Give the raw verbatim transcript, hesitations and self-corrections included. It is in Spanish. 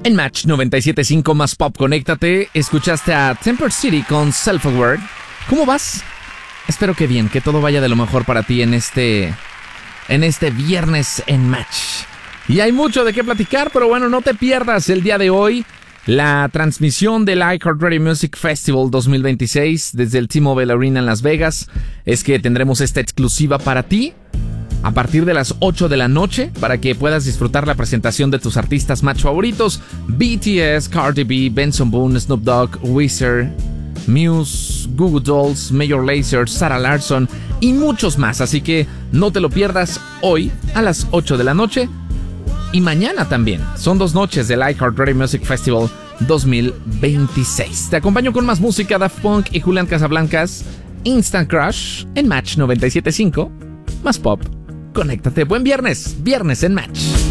En Match noventa y siete punto cinco más Pop, conéctate. Escuchaste a Temper City con Self-Aware. ¿Cómo vas? Espero que bien, que todo vaya de lo mejor para ti en este, en este viernes en Match. Y hay mucho de qué platicar, pero bueno, no te pierdas el día de hoy la transmisión del iHeartRadio Music Festival dos mil veintiséis desde el T-Mobile Arena en Las Vegas. Es que tendremos esta exclusiva para ti a partir de las ocho de la noche para que puedas disfrutar la presentación de tus artistas Match favoritos: B T S, Cardi B, Benson Boone, Snoop Dogg, Weezer, Muse, Goo Goo Dolls, Major Lazer, Sarah Larsson y muchos más. Así que no te lo pierdas hoy a las ocho de la noche y mañana también. Son dos noches del iHeartRadio Music Festival dos mil veintiséis. Te acompaño con más música, Daft Punk y Julián Casablancas. Instant Crush en Match noventa y siete punto cinco más Pop. Conéctate. Buen viernes. Viernes en Match.